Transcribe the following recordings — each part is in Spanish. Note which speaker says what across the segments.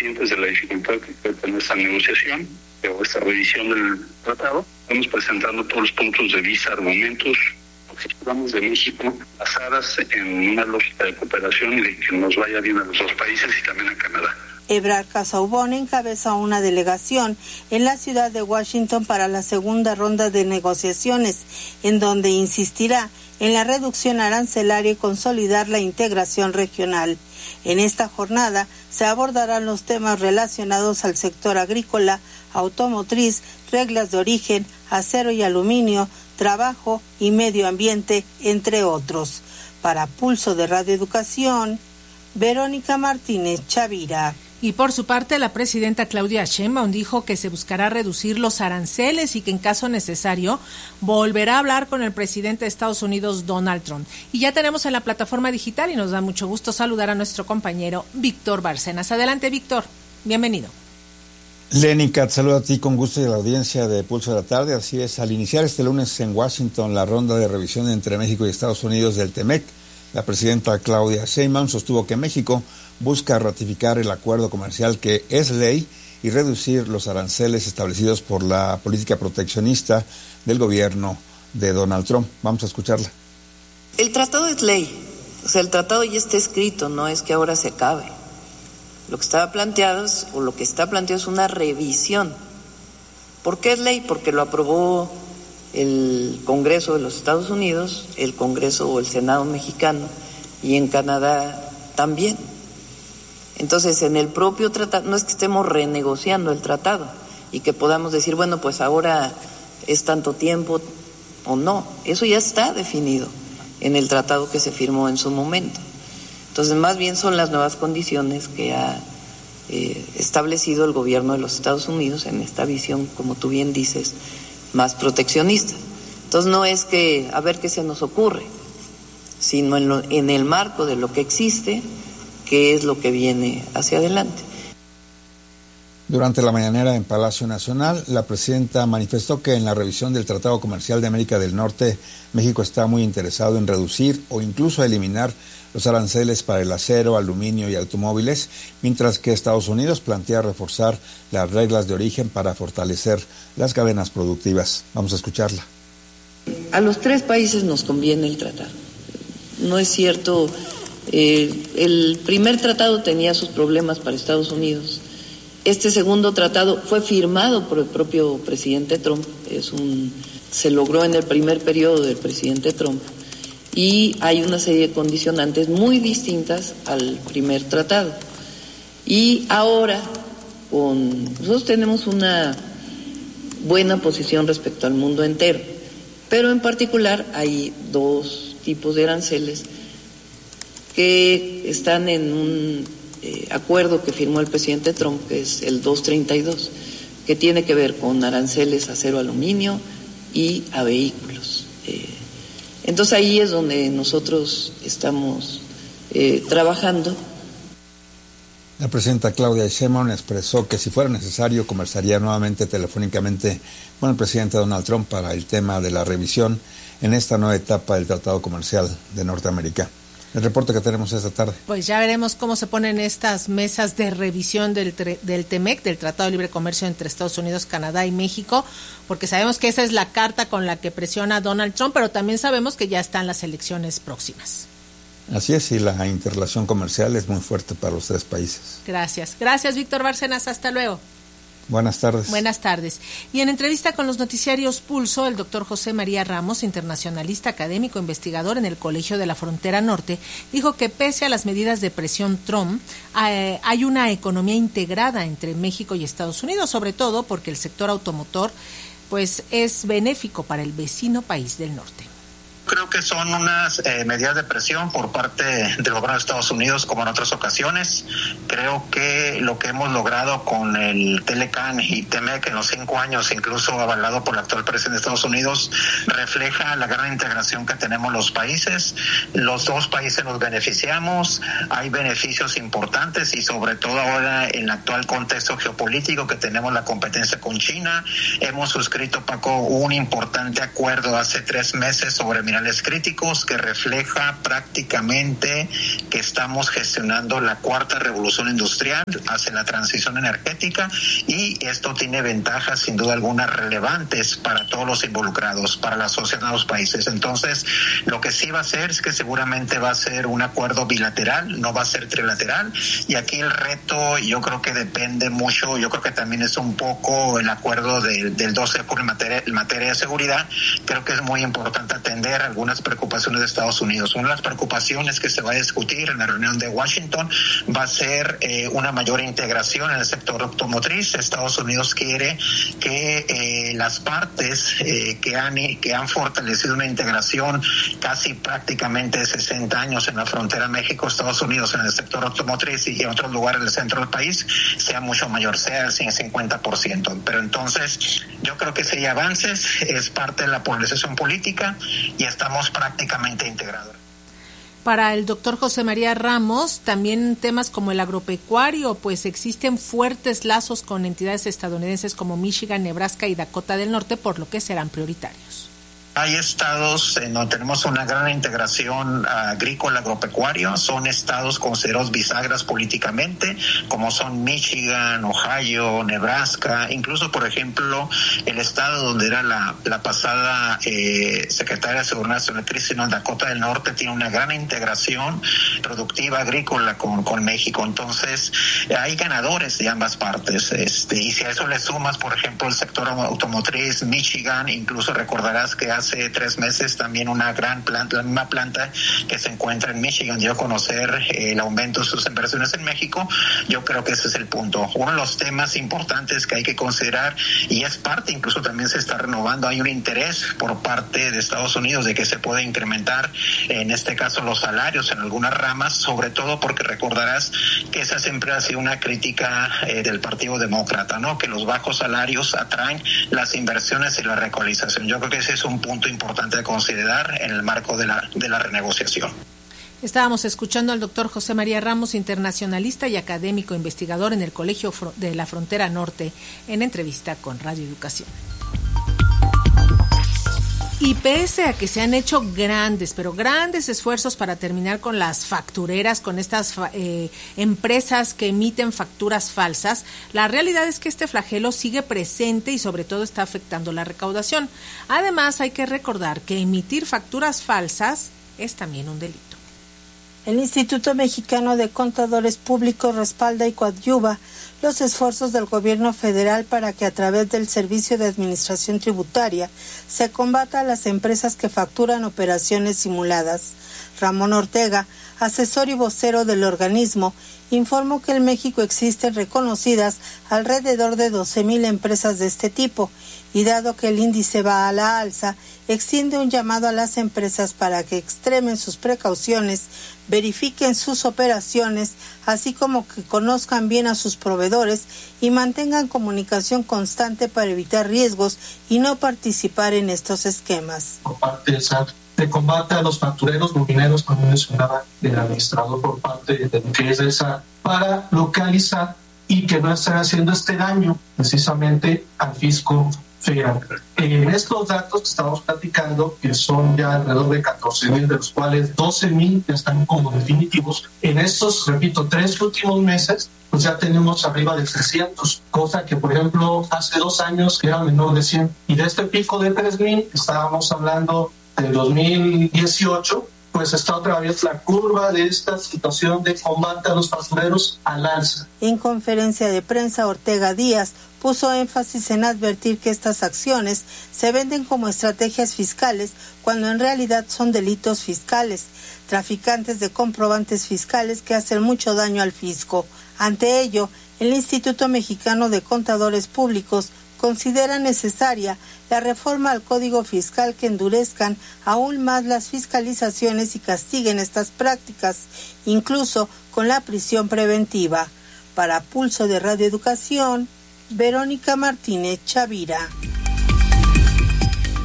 Speaker 1: conscientes de la dificultad que puede tener esta negociación o esta revisión del tratado. Estamos presentando todos los puntos de vista, argumentos. Vamos de México basadas en una lógica de cooperación y de que nos vaya bien a los dos países y también a Canadá.
Speaker 2: Ebrard Casaubon encabeza una delegación en la ciudad de Washington para la segunda ronda de negociaciones, en donde insistirá en la reducción arancelaria y consolidar la integración regional. En esta jornada se abordarán los temas relacionados al sector agrícola, automotriz, reglas de origen, acero y aluminio, trabajo y medio ambiente, entre otros. Para Pulso de Radio Educación, Verónica Martínez Chavira.
Speaker 3: Y por su parte, la presidenta Claudia Sheinbaum dijo que se buscará reducir los aranceles y que en caso necesario volverá a hablar con el presidente de Estados Unidos, Donald Trump. Y ya tenemos en la plataforma digital y nos da mucho gusto saludar a nuestro compañero Víctor Bárcenas. Adelante, Víctor. Bienvenido.
Speaker 4: Lenny, Kat, saludo a ti con gusto y a la audiencia de Pulso de la Tarde. Así es, al iniciar este lunes en Washington la ronda de revisión entre México y Estados Unidos del TEMEC, la presidenta Claudia Sheinbaum sostuvo que México busca ratificar el acuerdo comercial que es ley y reducir los aranceles establecidos por la política proteccionista del gobierno de Donald Trump. Vamos a escucharla.
Speaker 5: El tratado es ley, o sea, el tratado ya está escrito, no es que ahora se acabe. Lo que está planteado es una revisión. ¿Por qué es ley? Porque lo aprobó el Congreso de los Estados Unidos, el Congreso o el Senado mexicano, y en Canadá también. Entonces, en el propio tratado, no es que estemos renegociando el tratado y que podamos decir, bueno, pues ahora es tanto tiempo o no. Eso ya está definido en el tratado que se firmó en su momento. Entonces, más bien son las nuevas condiciones que ha establecido el gobierno de los Estados Unidos en esta visión, como tú bien dices, más proteccionista. Entonces, no es que a ver qué se nos ocurre, sino en el marco de lo que existe, qué es lo que viene hacia adelante.
Speaker 4: Durante la mañanera en Palacio Nacional, la presidenta manifestó que en la revisión del Tratado Comercial de América del Norte, México está muy interesado en reducir o incluso eliminar los aranceles para el acero, aluminio y automóviles, mientras que Estados Unidos plantea reforzar las reglas de origen para fortalecer las cadenas productivas. Vamos a escucharla.
Speaker 5: A los tres países nos conviene el tratado. No es cierto, el primer tratado tenía sus problemas para Estados Unidos. Este segundo tratado fue firmado por el propio presidente Trump, se logró en el primer periodo del presidente Trump, y hay una serie de condicionantes muy distintas al primer tratado. Y ahora, nosotros tenemos una buena posición respecto al mundo entero, pero en particular hay dos tipos de aranceles que están en un acuerdo que firmó el presidente Trump, que es el 232, que tiene que ver con aranceles a acero, aluminio y a vehículos. Entonces ahí es donde nosotros estamos trabajando.
Speaker 4: La presidenta Claudia Sheinbaum expresó que si fuera necesario conversaría nuevamente telefónicamente con el presidente Donald Trump para el tema de la revisión en esta nueva etapa del Tratado Comercial de Norteamérica. El reporte que tenemos esta tarde.
Speaker 3: Pues ya veremos cómo se ponen estas mesas de revisión del TEMEC, del Tratado de Libre Comercio entre Estados Unidos, Canadá y México, porque sabemos que esa es la carta con la que presiona Donald Trump, pero también sabemos que ya están las elecciones próximas.
Speaker 4: Así es, y la interrelación comercial es muy fuerte para los tres países.
Speaker 3: Gracias. Gracias, Víctor Bárcenas. Hasta luego.
Speaker 4: Buenas tardes.
Speaker 3: Buenas tardes. Y en entrevista con los noticiarios Pulso, el doctor José María Ramos, internacionalista, académico, investigador en el Colegio de la Frontera Norte, dijo que pese a las medidas de presión Trump, hay una economía integrada entre México y Estados Unidos, sobre todo porque el sector automotor pues es benéfico para el vecino país del norte.
Speaker 6: Creo que son unas medidas de presión por parte del gobierno de Estados Unidos, como en otras ocasiones. Creo que lo que hemos logrado con el Telecan y TEMEC en los 5 años, incluso avalado por el actual presidente de Estados Unidos, refleja la gran integración que tenemos los países. Los dos países nos beneficiamos, hay beneficios importantes y sobre todo ahora en el actual contexto geopolítico que tenemos la competencia con China. Hemos suscrito, Paco, un importante acuerdo hace 3 meses sobre minerales críticos, que refleja prácticamente que estamos gestionando la cuarta revolución industrial hacia la transición energética, y esto tiene ventajas sin duda alguna relevantes para todos los involucrados, para la sociedad de los países. Entonces, lo que sí va a ser es que seguramente va a ser un acuerdo bilateral, no va a ser trilateral, y aquí el reto yo creo que depende mucho, yo creo que también es un poco el acuerdo del 12 de julio en materia de seguridad. Creo que es muy importante atender algunas preocupaciones de Estados Unidos. Una de las preocupaciones que se va a discutir en la reunión de Washington va a ser una mayor integración en el sector automotriz. Estados Unidos quiere que las partes que han fortalecido una integración casi prácticamente de 60 años en la frontera México-Estados Unidos en el sector automotriz y en otros lugares del centro del país sea mucho mayor, sea el 50%. Pero entonces yo creo que si hay avances, es parte de la polarización política y estamos prácticamente integrados.
Speaker 3: Para el doctor José María Ramos, también temas como el agropecuario, pues existen fuertes lazos con entidades estadounidenses como Michigan, Nebraska y Dakota del Norte, por lo que serán prioritarios.
Speaker 6: Hay estados en donde tenemos una gran integración agrícola agropecuaria, son estados considerados bisagras políticamente, como son Michigan, Ohio, Nebraska, incluso por ejemplo el estado donde era la pasada secretaria de Seguridad Nacional, Cristina, Dakota del Norte, tiene una gran integración productiva agrícola con México. Entonces hay ganadores de ambas partes, y si a eso le sumas por ejemplo el sector automotriz, Michigan, incluso recordarás que hace 3 meses también una gran planta, la misma planta que se encuentra en Michigan, dio a conocer el aumento de sus inversiones en México. Yo creo que ese es el punto. Uno de los temas importantes que hay que considerar, y es parte, incluso también se está renovando, hay un interés por parte de Estados Unidos de que se pueda incrementar, en este caso, los salarios en algunas ramas, sobre todo porque recordarás que esa siempre ha sido una crítica del Partido Demócrata, ¿no? Que los bajos salarios atraen las inversiones y la recolonización. Yo creo que ese es un punto importante de considerar en el marco de la renegociación.
Speaker 3: Estábamos escuchando al doctor José María Ramos, internacionalista y académico investigador en el Colegio de la Frontera Norte, en entrevista con Radio Educación. Y pese a que se han hecho grandes esfuerzos para terminar con las factureras, con estas empresas que emiten facturas falsas, la realidad es que este flagelo sigue presente y sobre todo está afectando la recaudación. Además, hay que recordar que emitir facturas falsas es también un delito.
Speaker 2: El Instituto Mexicano de Contadores Públicos respalda y coadyuva los esfuerzos del gobierno federal para que a través del Servicio de Administración Tributaria se combata a las empresas que facturan operaciones simuladas. Ramón Ortega, asesor y vocero del organismo, informó que en México existen reconocidas alrededor de 12,000 empresas de este tipo, y dado que el índice va a la alza, extiende un llamado a las empresas para que extremen sus precauciones, verifiquen sus operaciones, así como que conozcan bien a sus proveedores y mantengan comunicación constante para evitar riesgos y no participar en estos esquemas.
Speaker 7: Por parte del SAT, de combate a los factureros mineros, como mencionaba el administrador, por parte de lo que es el SAT, para localizar y que no estén haciendo este daño precisamente al fisco federal. En estos datos que estamos platicando, que son ya alrededor de 14,000, de los cuales 12,000 ya están como definitivos, en estos, repito, 3 últimos meses, pues ya tenemos arriba de 300, cosa que, por ejemplo, hace 2 años era menor de 100. Y de este pico de 3,000, estábamos hablando del 2018, pues está otra vez la curva de esta situación de combate a los factureros al alza.
Speaker 2: En conferencia de prensa, Ortega Díaz puso énfasis en advertir que estas acciones se venden como estrategias fiscales cuando en realidad son delitos fiscales, traficantes de comprobantes fiscales que hacen mucho daño al fisco. Ante ello, el Instituto Mexicano de Contadores Públicos considera necesaria la reforma al Código Fiscal que endurezcan aún más las fiscalizaciones y castiguen estas prácticas, incluso con la prisión preventiva. Para Pulso de Radio Educación, Verónica Martínez Chavira.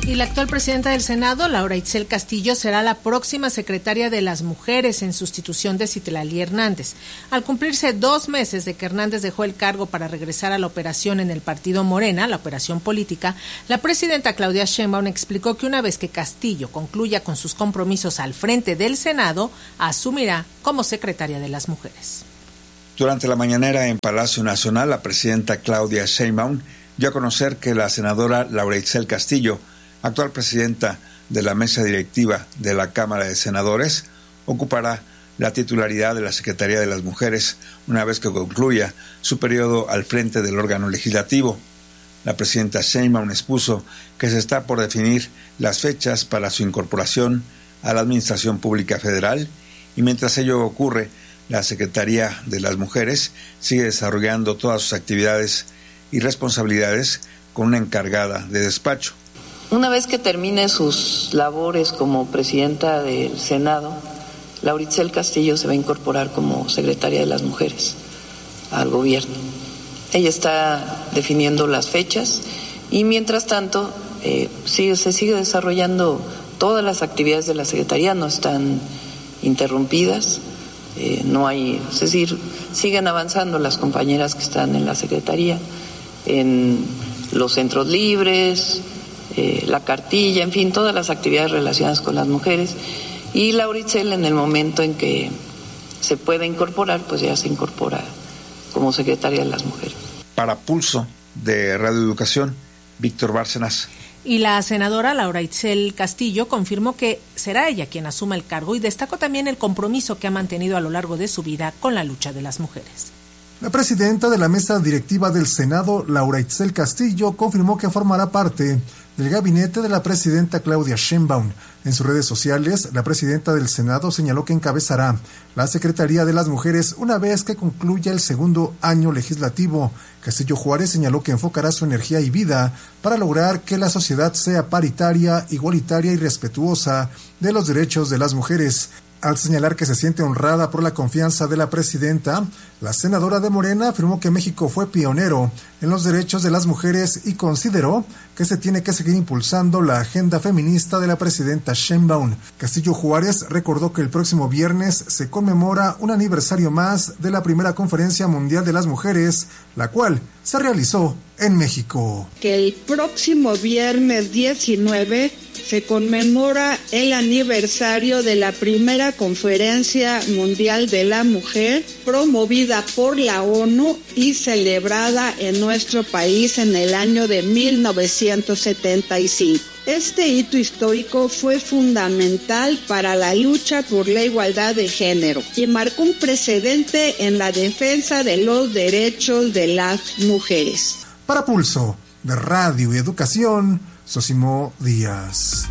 Speaker 3: Y la actual presidenta del Senado, Laura Itzel Castillo, será la próxima secretaria de las Mujeres en sustitución de Citlali Hernández. Al cumplirse 2 meses de que Hernández dejó el cargo para regresar a la operación en el partido Morena, la operación política, la presidenta Claudia Sheinbaum explicó que una vez que Castillo concluya con sus compromisos al frente del Senado, asumirá como secretaria de las Mujeres.
Speaker 4: Durante la mañanera en Palacio Nacional, la presidenta Claudia Sheinbaum dio a conocer que la senadora Laura Itzel Castillo, actual presidenta de la mesa directiva de la Cámara de Senadores, ocupará la titularidad de la Secretaría de las Mujeres una vez que concluya su periodo al frente del órgano legislativo. La presidenta Sheinbaum expuso que se está por definir las fechas para su incorporación a la Administración Pública Federal y mientras ello ocurre, la Secretaría de las Mujeres sigue desarrollando todas sus actividades y responsabilidades con una encargada de despacho.
Speaker 5: Una vez que termine sus labores como presidenta del Senado, Laura Itzel Castillo se va a incorporar como secretaria de las Mujeres al gobierno. Ella está definiendo las fechas y mientras tanto se sigue desarrollando todas las actividades de la Secretaría, no están interrumpidas, no hay, es decir, siguen avanzando las compañeras que están en la Secretaría, en los centros libres, la cartilla, en fin, todas las actividades relacionadas con las mujeres. Y Laura Itzel, en el momento en que se pueda incorporar, pues ya se incorpora como secretaria de las Mujeres.
Speaker 4: Para Pulso de Radio Educación, Víctor Bárcenas.
Speaker 3: Y la senadora Laura Itzel Castillo confirmó que será ella quien asuma el cargo y destacó también el compromiso que ha mantenido a lo largo de su vida con la lucha de las mujeres.
Speaker 8: La presidenta de la mesa directiva del Senado, Laura Itzel Castillo, confirmó que formará parte del gabinete de la presidenta Claudia Sheinbaum. En sus redes sociales, la presidenta del Senado señaló que encabezará la Secretaría de las Mujeres una vez que concluya el segundo año legislativo. Castillo Juárez señaló que enfocará su energía y vida para lograr que la sociedad sea paritaria, igualitaria y respetuosa de los derechos de las mujeres. Al señalar que se siente honrada por la confianza de la presidenta, la senadora de Morena afirmó que México fue pionero en los derechos de las mujeres y consideró que se tiene que seguir impulsando la agenda feminista de la presidenta Sheinbaum. Castillo Juárez recordó que el próximo viernes se conmemora un aniversario más de la primera Conferencia Mundial de las Mujeres, la cual se realizó en México.
Speaker 9: Que el próximo viernes 19 se conmemora el aniversario de la primera Conferencia Mundial de la Mujer, promovida por la ONU y celebrada en nuestro país en el año de 1975. Este hito histórico fue fundamental para la lucha por la igualdad de género y marcó un precedente en la defensa de los derechos de las mujeres.
Speaker 8: Para Pulso de Radio y Educación, Sosimo Díaz.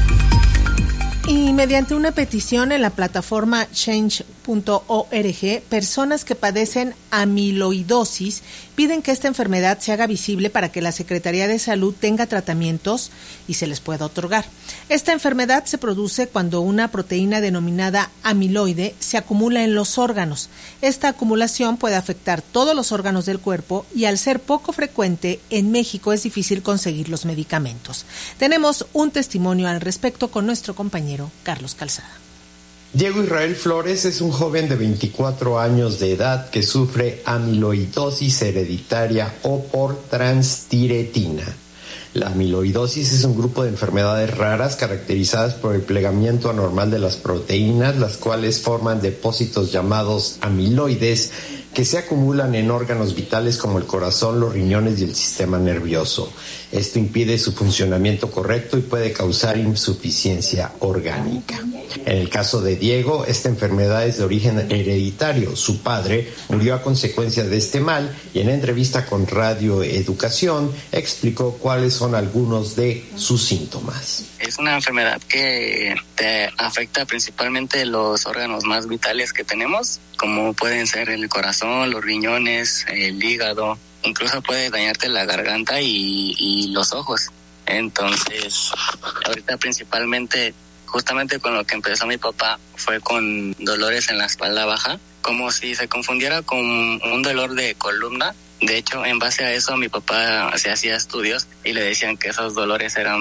Speaker 3: Y mediante una petición en la plataforma change.org, personas que padecen amiloidosis piden que esta enfermedad se haga visible para que la Secretaría de Salud tenga tratamientos y se les pueda otorgar. Esta enfermedad se produce cuando una proteína denominada amiloide se acumula en los órganos. Esta acumulación puede afectar todos los órganos del cuerpo y al ser poco frecuente, en México es difícil conseguir los medicamentos. Tenemos un testimonio al respecto con nuestro compañero Carlos Calzada.
Speaker 10: Diego Israel Flores es un joven de 24 años de edad que sufre amiloidosis hereditaria o por transtiretina. La amiloidosis es un grupo de enfermedades raras caracterizadas por el plegamiento anormal de las proteínas, las cuales forman depósitos llamados amiloides que se acumulan en órganos vitales como el corazón, los riñones y el sistema nervioso. Esto impide su funcionamiento correcto y puede causar insuficiencia orgánica. En el caso de Diego, esta enfermedad es de origen hereditario. Su padre murió a consecuencia de este mal y en entrevista con Radio Educación explicó cuáles son algunos de sus síntomas.
Speaker 11: Es una enfermedad que te afecta principalmente los órganos más vitales que tenemos, como pueden ser el corazón, los riñones, el hígado, incluso puede dañarte la garganta y los ojos. Entonces, ahorita principalmente, justamente con lo que empezó mi papá, fue con dolores en la espalda baja, como si se confundiera con un dolor de columna. De hecho, en base a eso, mi papá se hacía estudios y le decían que esos dolores eran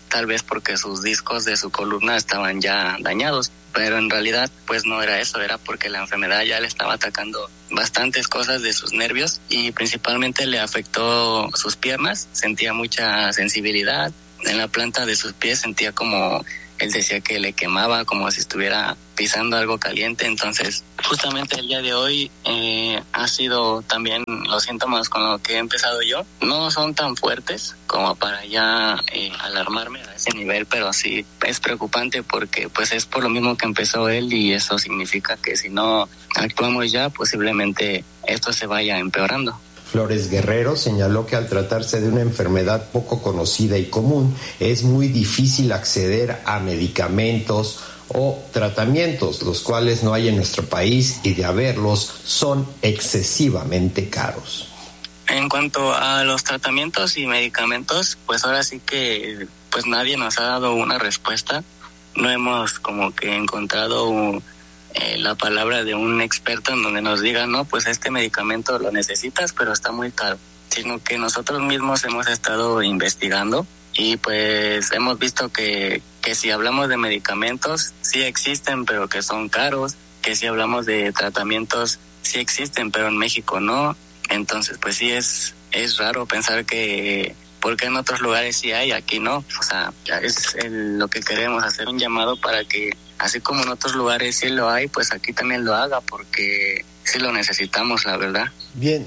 Speaker 11: tal vez porque sus discos de su columna estaban ya dañados, pero en realidad pues no era eso, era porque la enfermedad ya le estaba atacando bastantes cosas de sus nervios y principalmente le afectó sus piernas, sentía mucha sensibilidad, en la planta de sus pies sentía como, él decía que le quemaba como si estuviera pisando algo caliente. Entonces justamente el día de hoy ha sido también los síntomas con los que he empezado yo. No son tan fuertes como para ya alarmarme a ese nivel, pero sí es preocupante porque pues es por lo mismo que empezó él y eso significa que si no actuamos ya posiblemente esto se vaya empeorando.
Speaker 10: Flores Guerrero señaló que al tratarse de una enfermedad poco conocida y común, es muy difícil acceder a medicamentos o tratamientos, los cuales no hay en nuestro país y de haberlos son excesivamente caros.
Speaker 11: En cuanto a los tratamientos y medicamentos, pues ahora sí que pues nadie nos ha dado una respuesta. No hemos como que encontrado la palabra de un experto en donde nos diga, no, pues este medicamento lo necesitas, pero está muy caro, sino que nosotros mismos hemos estado investigando y pues hemos visto que si hablamos de medicamentos, sí existen, pero que son caros, que si hablamos de tratamientos, sí existen, pero en México no. Entonces, pues sí es raro pensar que porque en otros lugares sí hay, aquí no. O sea, es lo que queremos, hacer un llamado para que así como en otros lugares sí lo hay, pues aquí también lo haga, porque sí lo necesitamos, la verdad.
Speaker 10: Bien,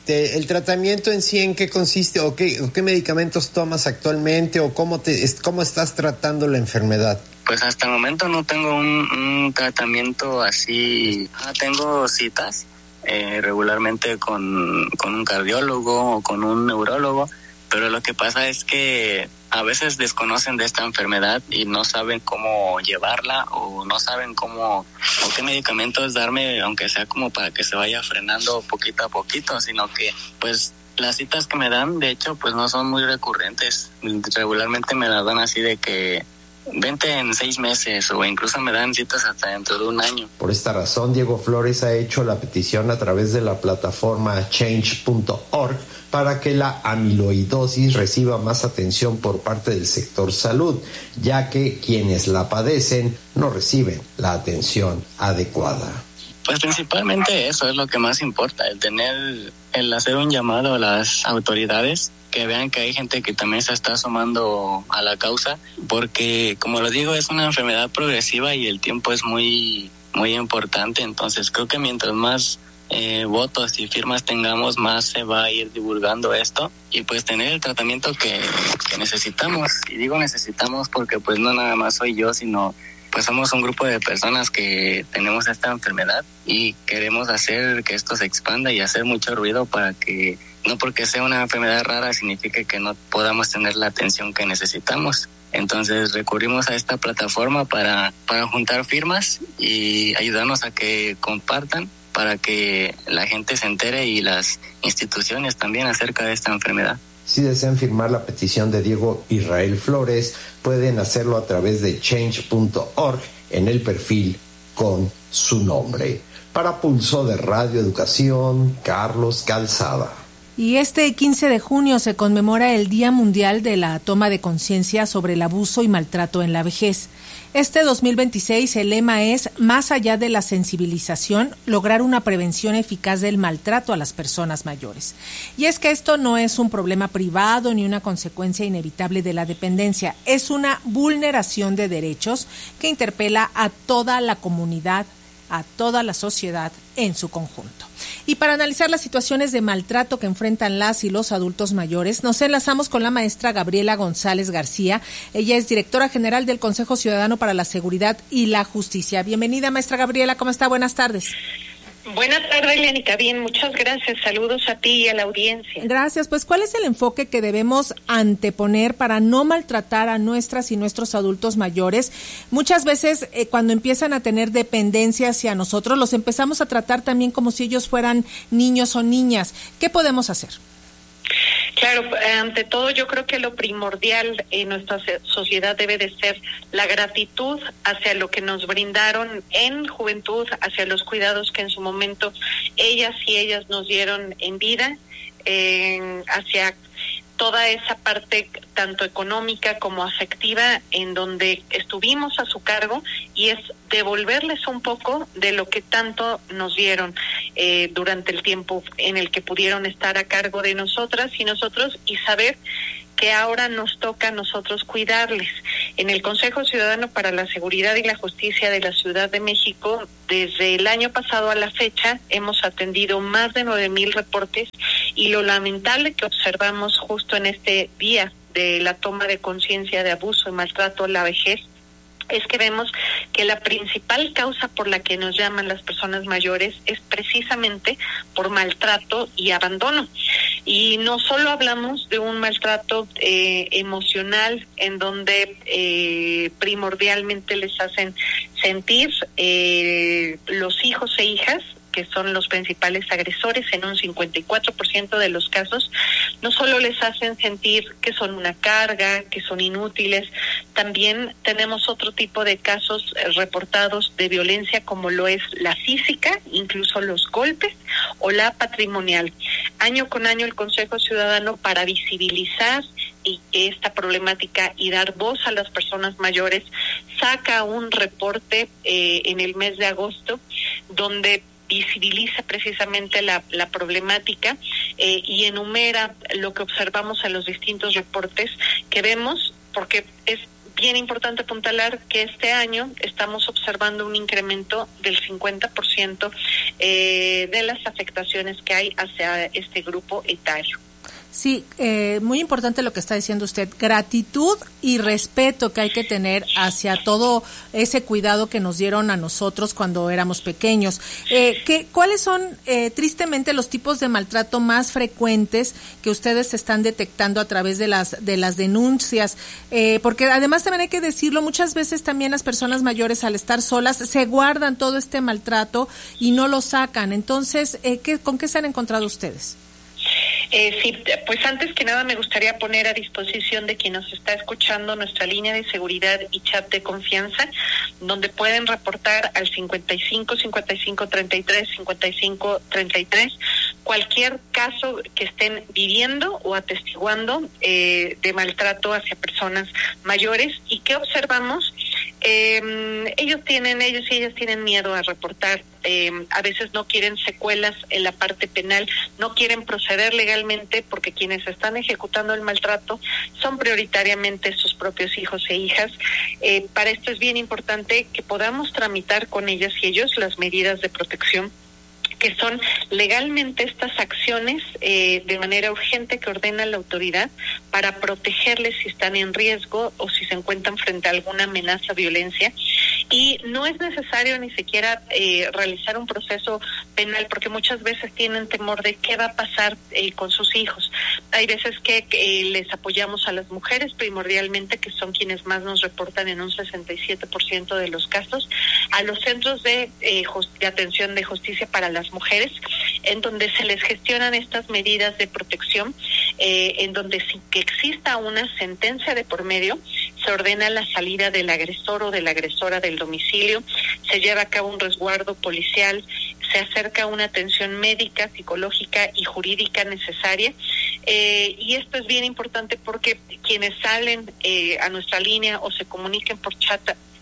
Speaker 10: el tratamiento en sí, ¿en qué consiste o qué medicamentos tomas actualmente o cómo estás tratando la enfermedad?
Speaker 11: Pues hasta el momento no tengo un tratamiento así. Tengo citas regularmente con un cardiólogo o con un neurólogo, pero lo que pasa es que a veces desconocen de esta enfermedad y no saben cómo llevarla o no saben cómo o qué medicamentos darme, aunque sea como para que se vaya frenando poquito a poquito, sino que pues las citas que me dan, de hecho, pues no son muy recurrentes. Regularmente me las dan así de que vente en 6 meses o incluso me dan citas hasta dentro de un año.
Speaker 10: Por esta razón, Diego Flores ha hecho la petición a través de la plataforma change.org para que la amiloidosis reciba más atención por parte del sector salud, ya que quienes la padecen no reciben la atención adecuada.
Speaker 11: Pues principalmente eso es lo que más importa, el hacer un llamado a las autoridades que vean que hay gente que también se está sumando a la causa, porque como lo digo, es una enfermedad progresiva y el tiempo es muy, muy importante. Entonces creo que mientras más votos y firmas tengamos, más se va a ir divulgando esto y pues tener el tratamiento que necesitamos. Y digo necesitamos porque pues no nada más soy yo, sino pues somos un grupo de personas que tenemos esta enfermedad y queremos hacer que esto se expanda y hacer mucho ruido para que no porque sea una enfermedad rara signifique que no podamos tener la atención que necesitamos. Entonces recurrimos a esta plataforma para juntar firmas y ayudarnos a que compartan para que la gente se entere y las instituciones también acerca de esta enfermedad.
Speaker 10: Si desean firmar la petición de Diego Israel Flores, pueden hacerlo a través de change.org en el perfil con su nombre. Para Pulso de Radio Educación, Carlos Calzada.
Speaker 3: Y este 15 de junio se conmemora el Día Mundial de la Toma de Conciencia sobre el Abuso y Maltrato en la Vejez. Este 2026 el lema es, más allá de la sensibilización, lograr una prevención eficaz del maltrato a las personas mayores. Y es que esto no es un problema privado ni una consecuencia inevitable de la dependencia, es una vulneración de derechos que interpela a toda la comunidad, a toda la sociedad en su conjunto. Y para analizar las situaciones de maltrato que enfrentan las y los adultos mayores, nos enlazamos con la maestra Gabriela González García. Ella es directora general del Consejo Ciudadano para la Seguridad y la Justicia. Bienvenida, maestra Gabriela, ¿cómo está? Buenas tardes.
Speaker 12: Buenas tardes, Lénica. Bien, muchas gracias. Saludos a ti y a la audiencia.
Speaker 3: Gracias. Pues, ¿cuál es el enfoque que debemos anteponer para no maltratar a nuestras y nuestros adultos mayores? Muchas veces, cuando empiezan a tener dependencia hacia nosotros, los empezamos a tratar también como si ellos fueran niños o niñas. ¿Qué podemos hacer?
Speaker 12: Claro, ante todo yo creo que lo primordial en nuestra sociedad debe de ser la gratitud hacia lo que nos brindaron en juventud, hacia los cuidados que en su momento ellas nos dieron en vida, hacia toda esa parte tanto económica como afectiva en donde estuvimos a su cargo, y es devolverles un poco de lo que tanto nos dieron durante el tiempo en el que pudieron estar a cargo de nosotras y nosotros, y saber que ahora nos toca a nosotros cuidarles. En el Consejo Ciudadano para la Seguridad y la Justicia de la Ciudad de México, desde el año pasado a la fecha, hemos atendido más de 9,000 reportes, y lo lamentable que observamos justo en este día de la toma de conciencia de abuso y maltrato a la vejez, es que vemos que la principal causa por la que nos llaman las personas mayores es precisamente por maltrato y abandono. Y no solo hablamos de un maltrato emocional, en donde primordialmente les hacen sentir los hijos e hijas, que son los principales agresores en un 54% de los casos. No solo les hacen sentir que son una carga, que son inútiles, también tenemos otro tipo de casos reportados de violencia, como lo es la física, incluso los golpes, o la patrimonial. Año con año el Consejo Ciudadano, para visibilizar esta problemática y dar voz a las personas mayores, saca un reporte en el mes de agosto, donde visibiliza precisamente la problemática y enumera lo que observamos en los distintos reportes que vemos, porque es bien importante apuntalar que este año estamos observando un incremento del 50% de las afectaciones que hay hacia este grupo etario.
Speaker 3: Sí, muy importante lo que está diciendo usted. Gratitud y respeto que hay que tener hacia todo ese cuidado que nos dieron a nosotros cuando éramos pequeños. ¿Cuáles son, tristemente, los tipos de maltrato más frecuentes que ustedes están detectando a través de las denuncias? Porque además también hay que decirlo, muchas veces también las personas mayores, al estar solas, se guardan todo este maltrato y no lo sacan. Entonces, ¿con qué se han encontrado ustedes?
Speaker 12: Sí, pues antes que nada me gustaría poner a disposición de quien nos está escuchando nuestra línea de seguridad y chat de confianza, donde pueden reportar al 55 55 33 55 33 cualquier caso que estén viviendo o atestiguando de maltrato hacia personas mayores. ¿Y qué observamos? Ellos y ellas tienen miedo a reportar. A veces no quieren secuelas en la parte penal, no quieren proceder legalmente, porque quienes están ejecutando el maltrato son prioritariamente sus propios hijos e hijas. Para esto es bien importante que podamos tramitar con ellas y ellos las medidas de protección, que son legalmente estas acciones de manera urgente que ordena la autoridad para protegerles si están en riesgo o si se encuentran frente a alguna amenaza o violencia. Y no es necesario ni siquiera realizar un proceso penal, porque muchas veces tienen temor de qué va a pasar con sus hijos. Hay veces que les apoyamos a las mujeres primordialmente, que son quienes más nos reportan en un 67% de los casos, a los centros de atención de justicia para las mujeres, en donde se les gestionan estas medidas de protección, en donde sin que exista una sentencia de por medio, se ordena la salida del agresor o de la agresora del domicilio, se lleva a cabo un resguardo policial, se acerca una atención médica, psicológica y jurídica necesaria, y esto es bien importante porque quienes salen a nuestra línea o se comuniquen por chat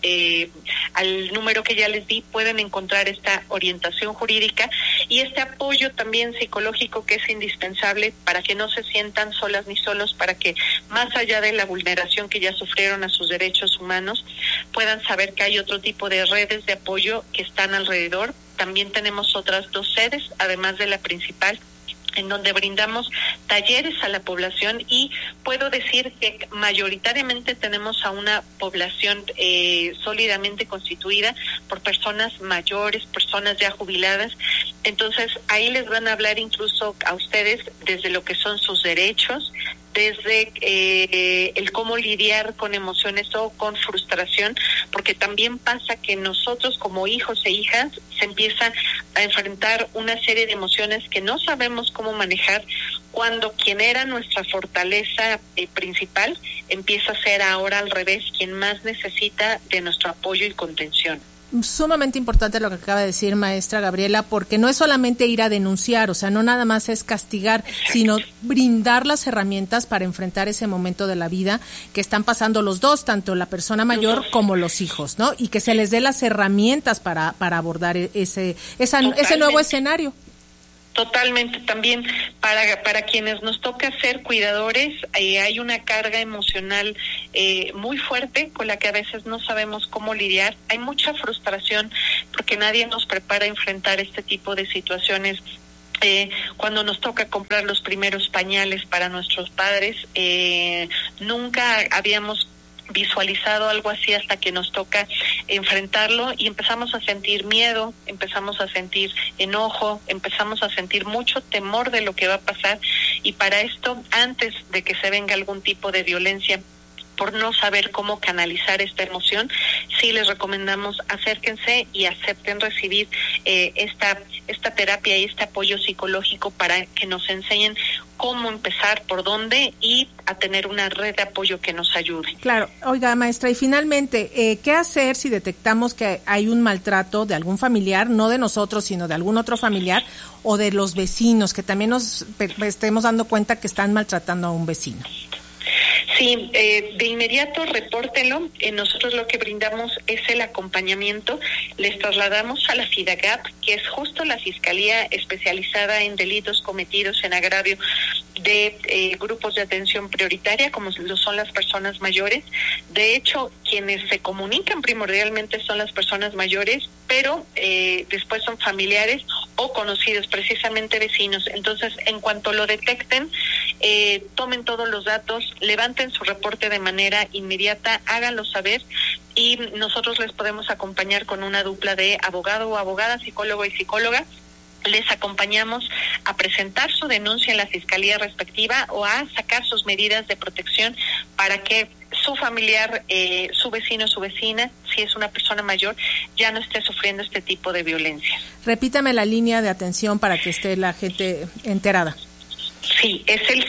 Speaker 12: al número que ya les di, pueden encontrar esta orientación jurídica y este apoyo también psicológico, que es indispensable para que no se sientan solas ni solos, para que más allá de la vulneración que ya sufrieron a sus derechos humanos, puedan saber que hay otro tipo de redes de apoyo que están alrededor. También tenemos otras 2 sedes, además de la principal, en donde brindamos talleres a la población, y puedo decir que mayoritariamente tenemos a una población sólidamente constituida por personas mayores, personas ya jubiladas. Entonces ahí les van a hablar incluso a ustedes desde lo que son sus derechos, desde el cómo lidiar con emociones o con frustración, porque también pasa que nosotros como hijos e hijas se empiezan a enfrentar una serie de emociones que no sabemos cómo manejar, cuando quien era nuestra fortaleza principal empieza a ser ahora al revés quien más necesita de nuestro apoyo y contención.
Speaker 3: sumamente importante lo que acaba de decir maestra Gabriela, porque no es solamente ir a denunciar, o sea, no nada más es castigar, sino brindar las herramientas para enfrentar ese momento de la vida que están pasando los dos, tanto la persona mayor como los hijos, ¿no? Y que se les dé las herramientas para abordar ese nuevo escenario.
Speaker 12: Totalmente, también para quienes nos toca ser cuidadores, hay una carga emocional muy fuerte con la que a veces no sabemos cómo lidiar. Hay mucha frustración porque nadie nos prepara a enfrentar este tipo de situaciones. Cuando nos toca comprar los primeros pañales para nuestros padres, nunca habíamos visualizado algo así hasta que nos toca enfrentarlo y empezamos a sentir miedo, empezamos a sentir enojo, empezamos a sentir mucho temor de lo que va a pasar, y para esto, antes de que se venga algún tipo de violencia, por no saber cómo canalizar esta emoción, sí les recomendamos acérquense y acepten recibir esta terapia y este apoyo psicológico para que nos enseñen cómo empezar, por dónde, y a tener una red de apoyo que nos ayude.
Speaker 3: Claro. Oiga, maestra, y finalmente, ¿qué hacer si detectamos que hay un maltrato de algún familiar, no de nosotros, sino de algún otro familiar, o de los vecinos, que también nos estemos dando cuenta que están maltratando a un vecino?
Speaker 12: Sí, de inmediato repórtelo. Nosotros lo que brindamos es el acompañamiento. Les trasladamos a la FIDAGAP, que es justo la Fiscalía especializada en delitos cometidos en agravio de grupos de atención prioritaria, como lo son las personas mayores. De hecho, quienes se comunican primordialmente son las personas mayores, pero después son familiares o conocidos, precisamente vecinos. Entonces, en cuanto lo detecten, tomen todos los datos, levanten su reporte de manera inmediata, háganlo saber, y nosotros les podemos acompañar con una dupla de abogado o abogada, psicólogo y psicóloga. Les acompañamos a presentar su denuncia en la fiscalía respectiva o a sacar sus medidas de protección para que su familiar, su vecino, su vecina, si es una persona mayor, ya no esté sufriendo este tipo de violencia.
Speaker 3: Repítame la línea de atención para que esté la gente enterada.
Speaker 12: Sí, es el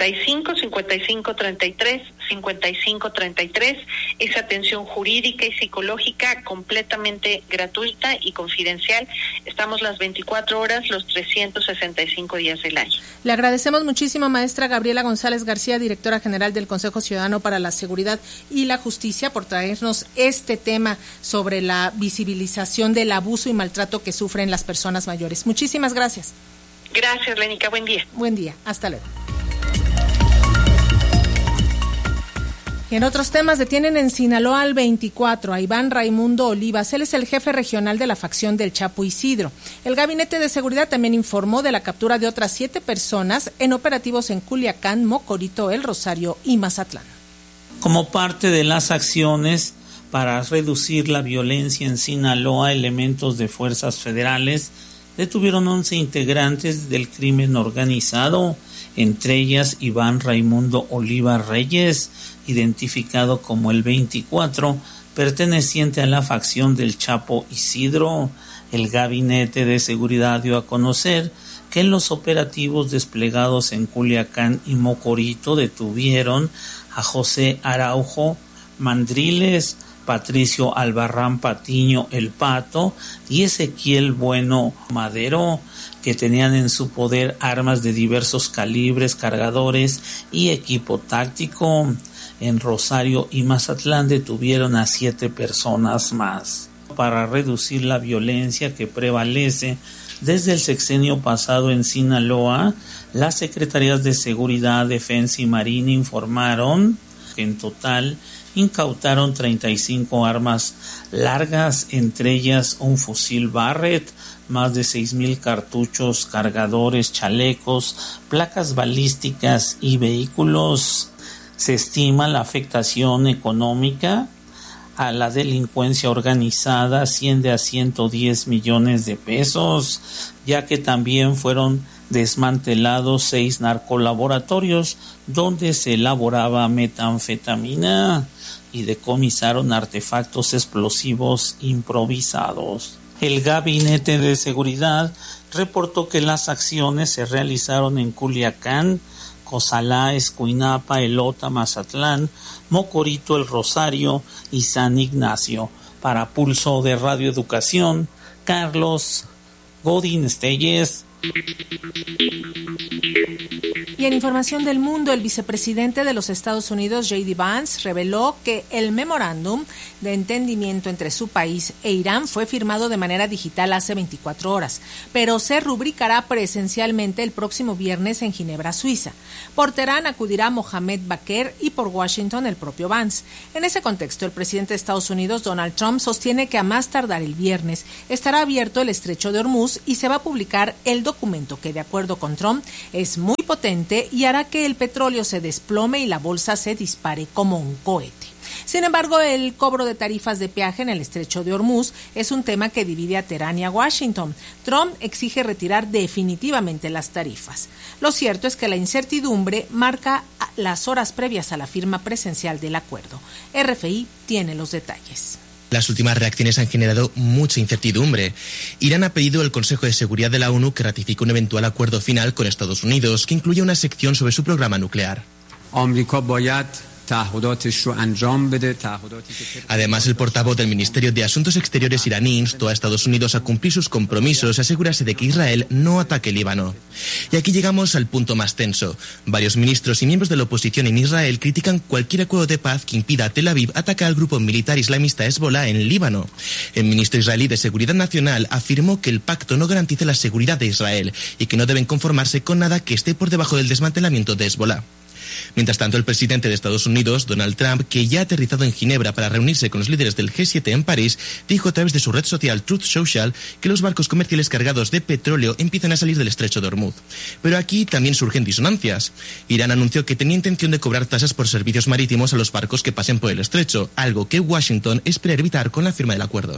Speaker 12: 55-55-33, es atención jurídica y psicológica completamente gratuita y confidencial. Estamos las 24 horas, los 365 días del año.
Speaker 3: Le agradecemos muchísimo, maestra Gabriela González García, directora general del Consejo Ciudadano para la Seguridad y la Justicia, por traernos este tema sobre la visibilización del abuso y maltrato que sufren las personas mayores. Muchísimas gracias.
Speaker 12: Gracias, Lenica. Buen día.
Speaker 3: Buen día. Hasta luego. Y en otros temas, detienen en Sinaloa al 24 a Iván Raimundo Olivas. Él es el jefe regional de la facción del Chapo Isidro. El Gabinete de Seguridad también informó de la captura de otras 7 personas en operativos en Culiacán, Mocorito, El Rosario y Mazatlán.
Speaker 13: Como parte de las acciones para reducir la violencia en Sinaloa, elementos de fuerzas federales detuvieron 11 integrantes del crimen organizado, entre ellas Iván Raimundo Olivas Reyes, identificado como el 24, perteneciente a la facción del Chapo Isidro. El Gabinete de Seguridad dio a conocer que en los operativos desplegados en Culiacán y Mocorito detuvieron a José Araujo Mandriles, Patricio Albarrán Patiño El Pato y Ezequiel Bueno Madero, que tenían en su poder armas de diversos calibres, cargadores y equipo táctico. En Rosario y Mazatlán detuvieron a 7 personas más. Para reducir la violencia que prevalece desde el sexenio pasado en Sinaloa, las Secretarías de Seguridad, Defensa y Marina informaron que en total incautaron 35 armas largas, entre ellas un fusil Barrett, más de 6,000 cartuchos, cargadores, chalecos, placas balísticas y vehículos. Se estima la afectación económica a la delincuencia organizada asciende a 110 millones de pesos, ya que también fueron desmantelados 6 narcolaboratorios donde se elaboraba metanfetamina y decomisaron artefactos explosivos improvisados. El Gabinete de Seguridad reportó que las acciones se realizaron en Culiacán, Cozalá, Escuinapa, Elota, Mazatlán, Mocorito, El Rosario y San Ignacio. Para Pulso de Radio Educación, Carlos Godín Estelles.
Speaker 3: Y en información del mundo, el vicepresidente de los Estados Unidos, J.D. Vance, reveló que el memorándum de entendimiento entre su país e Irán fue firmado de manera digital hace 24 horas, pero se rubricará presencialmente el próximo viernes en Ginebra, Suiza. Por Teherán acudirá Mohamed Bakr y por Washington el propio Vance. En ese contexto, el presidente de Estados Unidos, Donald Trump, sostiene que a más tardar el viernes estará abierto el estrecho de Hormuz y se va a publicar el documento que, de acuerdo con Trump, es muy potente y hará que el petróleo se desplome y la bolsa se dispare como un cohete. Sin embargo, el cobro de tarifas de peaje en el estrecho de Hormuz es un tema que divide a Teherán y a Washington. Trump exige retirar definitivamente las tarifas. Lo cierto es que la incertidumbre marca las horas previas a la firma presencial del acuerdo. RFI tiene los detalles.
Speaker 14: Las últimas reacciones han generado mucha incertidumbre. Irán ha pedido al Consejo de Seguridad de la ONU que ratifique un eventual acuerdo final con Estados Unidos, que incluya una sección sobre su programa nuclear. Además, el portavoz del Ministerio de Asuntos Exteriores iraní instó a Estados Unidos a cumplir sus compromisos y asegurarse de que Israel no ataque Líbano. Y aquí llegamos al punto más tenso. Varios ministros y miembros de la oposición en Israel critican cualquier acuerdo de paz que impida a Tel Aviv atacar al grupo militar islamista Hezbollah en Líbano. El ministro israelí de Seguridad Nacional afirmó que el pacto no garantiza la seguridad de Israel y que no deben conformarse con nada que esté por debajo del desmantelamiento de Hezbollah. Mientras tanto, el presidente de Estados Unidos, Donald Trump, que ya ha aterrizado en Ginebra para reunirse con los líderes del G7 en París, dijo a través de su red social Truth Social que los barcos comerciales cargados de petróleo empiezan a salir del estrecho de Hormuz. Pero aquí también surgen disonancias. Irán anunció que tenía intención de cobrar tasas por servicios marítimos a los barcos que pasen por el estrecho, algo que Washington espera evitar con la firma del acuerdo.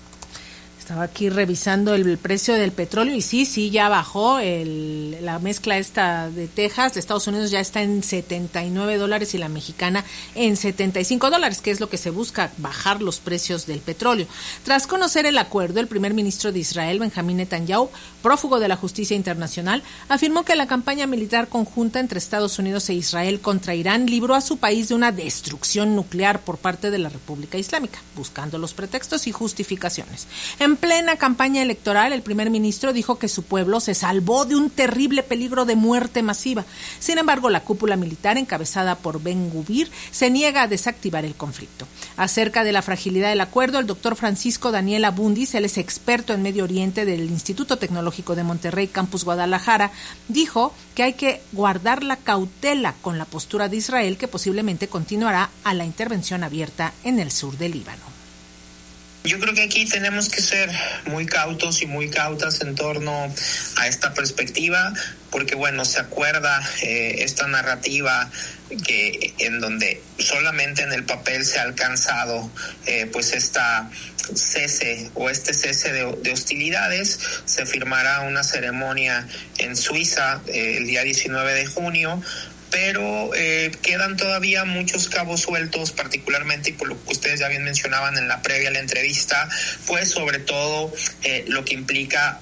Speaker 3: Estaba aquí revisando el precio del petróleo y sí, ya bajó. La mezcla esta de Texas, de Estados Unidos, ya está en $79 y la mexicana en $75, que es lo que se busca, bajar los precios del petróleo. Tras conocer el acuerdo, el primer ministro de Israel, Benjamín Netanyahu, prófugo de la justicia internacional, afirmó que la campaña militar conjunta entre Estados Unidos e Israel contra Irán libró a su país de una destrucción nuclear por parte de la República Islámica, buscando los pretextos y justificaciones. En plena campaña electoral, el primer ministro dijo que su pueblo se salvó de un terrible peligro de muerte masiva. Sin embargo, la cúpula militar encabezada por Ben-Gvir se niega a desactivar el conflicto. Acerca de la fragilidad del acuerdo, el doctor Francisco Daniel Abundis, él es experto en Medio Oriente del Instituto Tecnológico de Monterrey, Campus Guadalajara, dijo que hay que guardar la cautela con la postura de Israel, que posiblemente continuará a la intervención abierta en el sur del Líbano.
Speaker 6: Yo creo que aquí tenemos que ser muy cautos y muy cautas en torno a esta perspectiva, porque bueno, se acuerda esta narrativa que en donde solamente en el papel se ha alcanzado pues esta cese o este cese de hostilidades. Se firmará una ceremonia en Suiza el día 19 de junio, pero quedan todavía muchos cabos sueltos, particularmente, y por lo que ustedes ya bien mencionaban en la previa a la entrevista, pues sobre todo lo que implica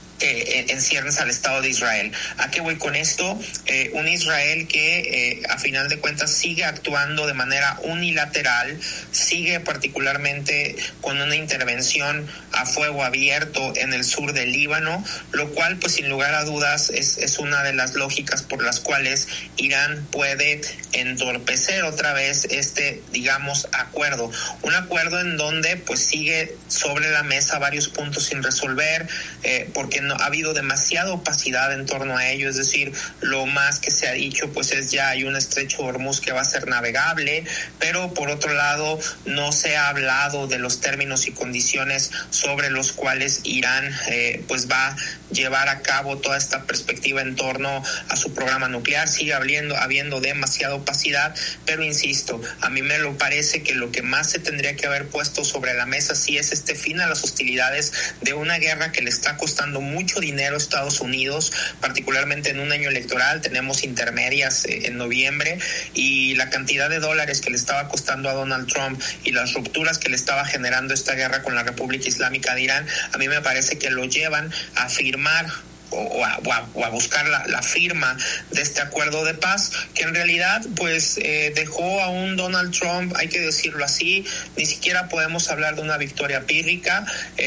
Speaker 6: en ciernes al Estado de Israel. ¿A qué voy con esto? Un Israel que a final de cuentas sigue actuando de manera unilateral, sigue particularmente con una intervención a fuego abierto en el sur del Líbano, lo cual pues sin lugar a dudas es una de las lógicas por las cuales Irán puede entorpecer otra vez este, digamos, acuerdo. Un acuerdo en donde pues sigue sobre la mesa varios puntos sin resolver, porque no ha habido demasiada opacidad en torno a ello. Es decir, lo más que se ha dicho pues es ya hay un estrecho de Hormuz que va a ser navegable, pero por otro lado no se ha hablado de los términos y condiciones sobre los cuales Irán pues va a llevar a cabo toda esta perspectiva en torno a su programa nuclear. Sigue habiendo demasiada opacidad, pero insisto, a mí me lo parece que lo que más se tendría que haber puesto sobre la mesa sí es este fin a las hostilidades de una guerra que le está costando mucho dinero a Estados Unidos, particularmente en un año electoral. Tenemos intermedias en noviembre, y la cantidad de dólares que le estaba costando a Donald Trump y las rupturas que le estaba generando esta guerra con la República Islámica de Irán, a mí me parece que lo llevan a firmar
Speaker 15: o a buscar la firma de este acuerdo de paz, que en realidad pues dejó a un Donald Trump, hay que decirlo así, ni siquiera podemos hablar de una victoria pírrica,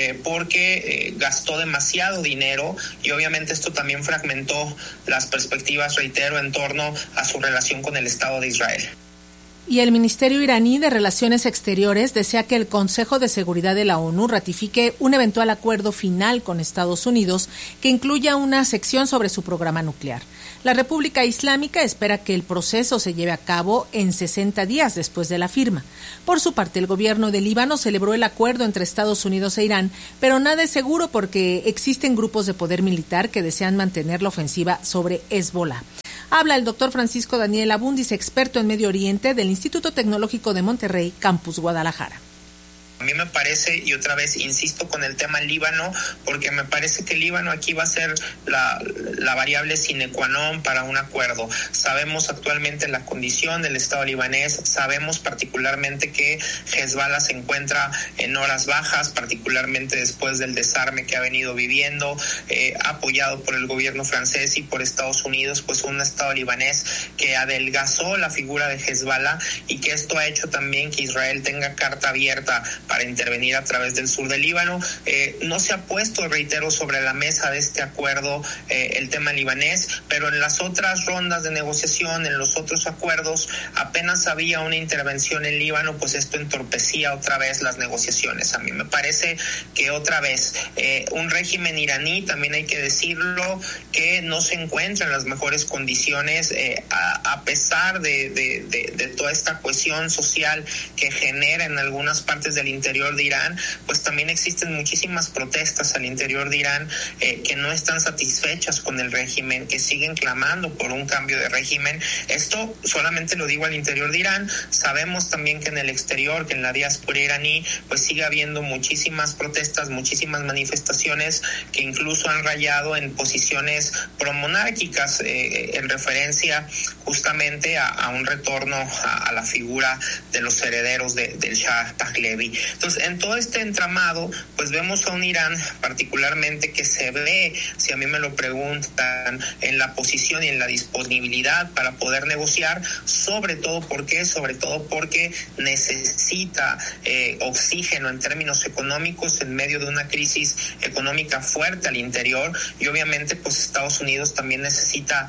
Speaker 15: porque gastó demasiado dinero, y obviamente esto también fragmentó las perspectivas, reitero, en torno a su relación con el Estado de Israel.
Speaker 3: Y el Ministerio iraní de Relaciones Exteriores desea que el Consejo de Seguridad de la ONU ratifique un eventual acuerdo final con Estados Unidos que incluya una sección sobre su programa nuclear. La República Islámica espera que el proceso se lleve a cabo en 60 días después de la firma. Por su parte, el gobierno de Líbano celebró el acuerdo entre Estados Unidos e Irán, pero nada es seguro porque existen grupos de poder militar que desean mantener la ofensiva sobre Hezbollah. Habla el doctor Francisco Daniel Abundis, experto en Medio Oriente del Instituto Tecnológico de Monterrey, Campus Guadalajara.
Speaker 15: A mí me parece, y otra vez insisto con el tema Líbano, porque me parece que Líbano aquí va a ser la variable sine qua non para un acuerdo. Sabemos actualmente la condición del Estado libanés, sabemos particularmente que Hezbollah se encuentra en horas bajas, particularmente después del desarme que ha venido viviendo, apoyado por el gobierno francés y por Estados Unidos, pues un Estado libanés que adelgazó la figura de Hezbollah, y que esto ha hecho también que Israel tenga carta abierta para intervenir a través del sur del Líbano. No se ha puesto, reitero, sobre la mesa de este acuerdo el tema libanés, pero en las otras rondas de negociación, en los otros acuerdos, apenas había una intervención en Líbano, pues esto entorpecía otra vez las negociaciones. A mí me parece que otra vez un régimen iraní, también hay que decirlo, que no se encuentra en las mejores condiciones, a pesar de toda esta cohesión social que genera en algunas partes del interior de Irán, pues también existen muchísimas protestas al interior de Irán que no están satisfechas con el régimen, que siguen clamando por un cambio de régimen. Esto solamente lo digo al interior de Irán. Sabemos también que en el exterior, que en la diáspora iraní, pues sigue habiendo muchísimas protestas, muchísimas manifestaciones que incluso han rayado en posiciones promonárquicas, en referencia justamente a un retorno a la figura de los herederos del Shah Pahlavi. Entonces, en todo este entramado, pues vemos a un Irán particularmente que se ve, si a mí me lo preguntan, en la posición y en la disponibilidad para poder negociar, sobre todo porque necesita oxígeno en términos económicos en medio de una crisis económica fuerte al interior, y obviamente pues Estados Unidos también necesita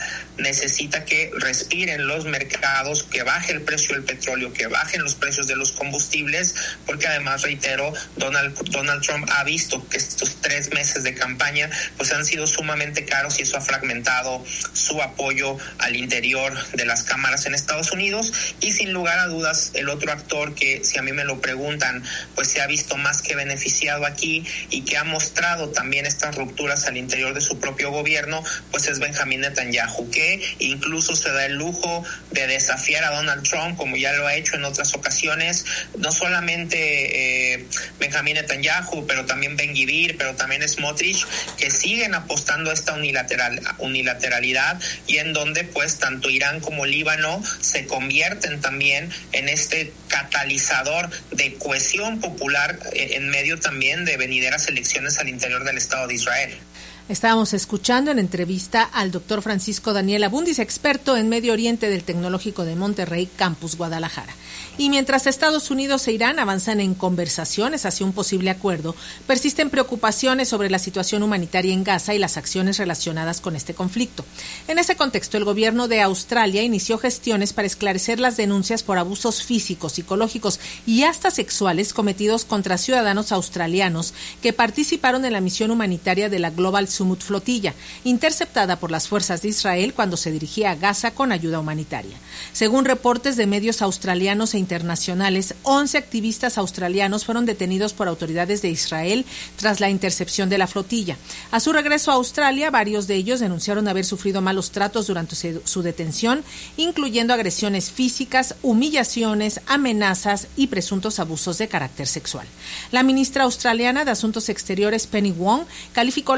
Speaker 15: que respiren los mercados, que baje el precio del petróleo, que bajen los precios de los combustibles, porque además, reitero, Donald Trump ha visto que estos 3 meses de campaña pues han sido sumamente caros, y eso ha fragmentado su apoyo al interior de las cámaras en Estados Unidos. Y sin lugar a dudas, el otro actor que, si a mí me lo preguntan, pues se ha visto más que beneficiado aquí y que ha mostrado también estas rupturas al interior de su propio gobierno, pues es Benjamín Netanyahu, que incluso se da el lujo de desafiar a Donald Trump, como ya lo ha hecho en otras ocasiones. No solamente Benjamín Netanyahu, pero también Ben Gvir, pero también Smotrich, que siguen apostando a esta unilateralidad, y en donde pues tanto Irán como Líbano se convierten también en este catalizador de cohesión popular en medio también de venideras elecciones al interior del Estado de Israel.
Speaker 3: Estábamos escuchando en entrevista al doctor Francisco Daniel Abundis, experto en Medio Oriente del Tecnológico de Monterrey, Campus Guadalajara. Y mientras Estados Unidos e Irán avanzan en conversaciones hacia un posible acuerdo, persisten preocupaciones sobre la situación humanitaria en Gaza y las acciones relacionadas con este conflicto. En ese contexto, el gobierno de Australia inició gestiones para esclarecer las denuncias por abusos físicos, psicológicos y hasta sexuales cometidos contra ciudadanos australianos que participaron en la misión humanitaria de la Global Summit Flotilla, interceptada por las fuerzas de Israel cuando se dirigía a Gaza con ayuda humanitaria. Según reportes de medios australianos e internacionales, 11 activistas australianos fueron detenidos por autoridades de Israel tras la intercepción de la flotilla. A su regreso a Australia, varios de ellos denunciaron haber sufrido malos tratos durante su detención, incluyendo agresiones físicas, humillaciones, amenazas y presuntos abusos de carácter sexual. La ministra australiana de Asuntos Exteriores, Penny Wong, calificó las acusaciones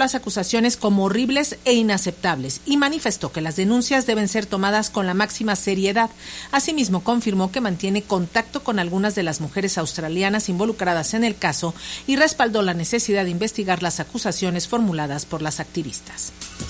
Speaker 3: acusaciones como horribles e inaceptables y manifestó que las denuncias deben ser tomadas con la máxima seriedad. Asimismo, confirmó que mantiene contacto con algunas de las mujeres australianas involucradas en el caso y respaldó la necesidad de investigar las acusaciones formuladas por las activistas.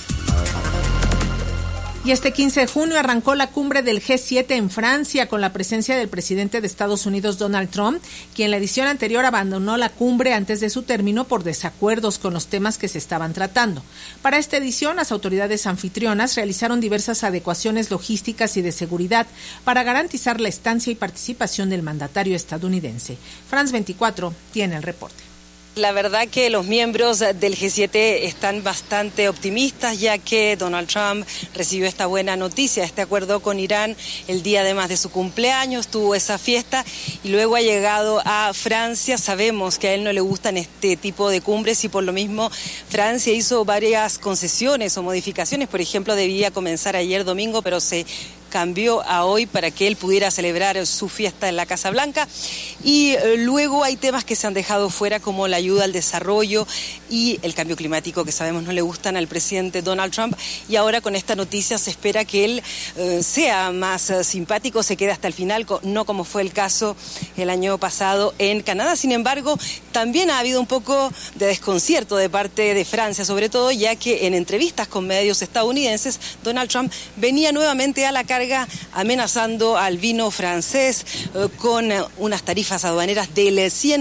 Speaker 3: Y este 15 de junio arrancó la cumbre del G7 en Francia con la presencia del presidente de Estados Unidos, Donald Trump, quien la edición anterior abandonó la cumbre antes de su término por desacuerdos con los temas que se estaban tratando. Para esta edición, las autoridades anfitrionas realizaron diversas adecuaciones logísticas y de seguridad para garantizar la estancia y participación del mandatario estadounidense. France 24 tiene el reporte.
Speaker 16: La verdad que los miembros del G7 están bastante optimistas, ya que Donald Trump recibió esta buena noticia, este acuerdo con Irán el día además de su cumpleaños, tuvo esa fiesta y luego ha llegado a Francia. Sabemos que a él no le gustan este tipo de cumbres y por lo mismo Francia hizo varias concesiones o modificaciones. Por ejemplo, debía comenzar ayer domingo, pero se cambió a hoy para que él pudiera celebrar su fiesta en la Casa Blanca. Y luego hay temas que se han dejado fuera, como la ayuda al desarrollo y el cambio climático, que sabemos no le gustan al presidente Donald Trump. Y ahora con esta noticia se espera que él sea más simpático, se quede hasta el final, no como fue el caso el año pasado en Canadá. Sin embargo, también ha habido un poco de desconcierto de parte de Francia, sobre todo ya que en entrevistas con medios estadounidenses, Donald Trump venía nuevamente a la carga amenazando al vino francés con unas tarifas aduaneras del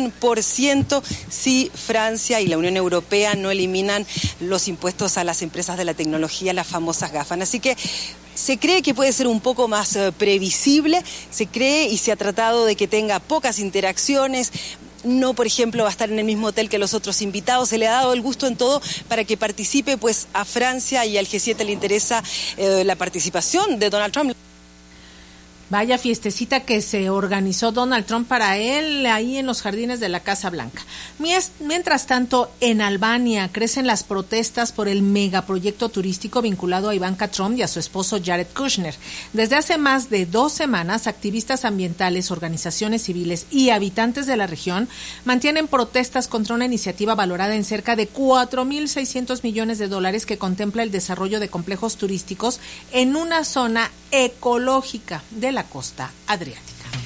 Speaker 16: 100% si Francia y la Unión Europea no eliminan los impuestos a las empresas de la tecnología, las famosas GAFA. Así que se cree que puede ser un poco más previsible, se cree y se ha tratado de que tenga pocas interacciones. No, por ejemplo, va a estar en el mismo hotel que los otros invitados. Se le ha dado el gusto en todo para que participe, pues a Francia y al G7 le interesa la participación de Donald Trump.
Speaker 3: Vaya fiestecita que se organizó Donald Trump para él ahí en los jardines de la Casa Blanca. Mientras tanto, en Albania crecen las protestas por el megaproyecto turístico vinculado a Ivanka Trump y a su esposo Jared Kushner. Desde hace más de 2 semanas, activistas ambientales, organizaciones civiles y habitantes de la región mantienen protestas contra una iniciativa valorada en cerca de $4.600 millones que contempla el desarrollo de complejos turísticos en una zona ecológica de la costa adriática.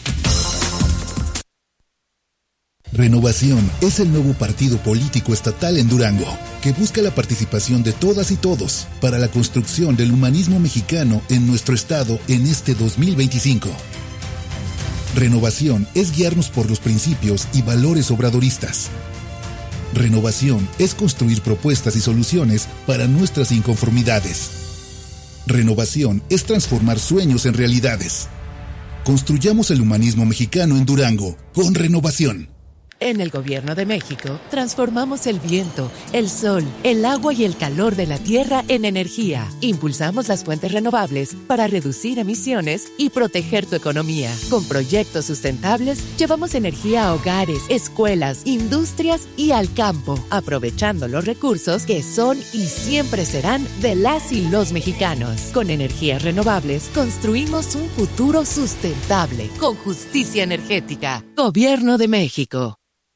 Speaker 17: Renovación es el nuevo partido político estatal en Durango, que busca la participación de todas y todos para la construcción del humanismo mexicano en nuestro estado en este 2025. Renovación es guiarnos por los principios y valores obradoristas. Renovación es construir propuestas y soluciones para nuestras inconformidades. Renovación es transformar sueños en realidades. Construyamos el humanismo mexicano en Durango, con Renovación.
Speaker 18: En el Gobierno de México, transformamos el viento, el sol, el agua y el calor de la tierra en energía. Impulsamos las fuentes renovables para reducir emisiones y proteger tu economía. Con proyectos sustentables, llevamos energía a hogares, escuelas, industrias y al campo, aprovechando los recursos que son y siempre serán de las y los mexicanos. Con energías renovables, construimos un futuro sustentable, con justicia energética. Gobierno de México.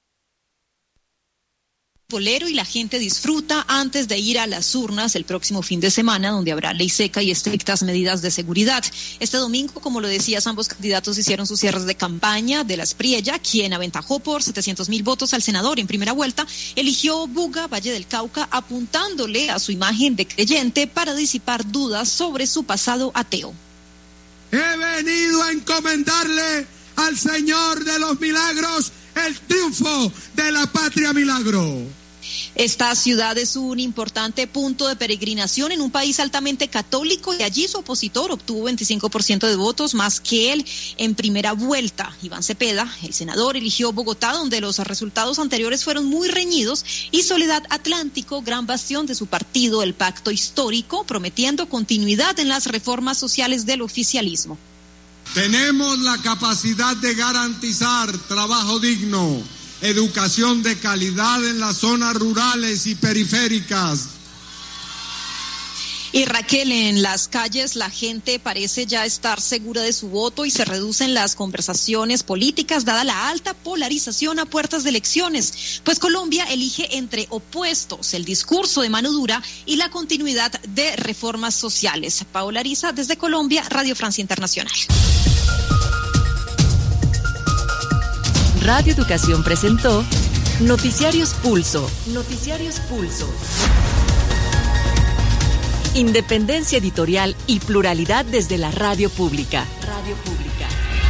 Speaker 19: Polero y la gente disfruta antes de ir a las urnas el próximo fin de semana, donde habrá ley seca y estrictas medidas de seguridad. Este domingo, como lo decías, ambos candidatos hicieron sus cierres de campaña. De la Espriella, quien aventajó por 700,000 votos al senador en primera vuelta, eligió Buga, Valle del Cauca, apuntándole a su imagen de creyente para disipar dudas sobre su pasado ateo.
Speaker 20: He venido a encomendarle al Señor de los Milagros el triunfo de la Patria Milagro.
Speaker 19: Esta ciudad es un importante punto de peregrinación en un país altamente católico y allí su opositor obtuvo 25% de votos más que él en primera vuelta. Iván Cepeda, el senador, eligió Bogotá, donde los resultados anteriores fueron muy reñidos, y Soledad Atlántico, gran bastión de su partido, el Pacto Histórico, prometiendo continuidad en las reformas sociales del oficialismo.
Speaker 20: Tenemos la capacidad de garantizar trabajo digno, educación de calidad en las zonas rurales y periféricas.
Speaker 19: Y Raquel, en las calles la gente parece ya estar segura de su voto y se reducen las conversaciones políticas dada la alta polarización a puertas de elecciones, pues Colombia elige entre opuestos el discurso de mano dura y la continuidad de reformas sociales. Paola Ariza, desde Colombia, Radio Francia Internacional.
Speaker 18: Radio Educación presentó Noticiarios Pulso. Noticiarios Pulso. Independencia editorial y pluralidad desde la radio pública. Radio pública.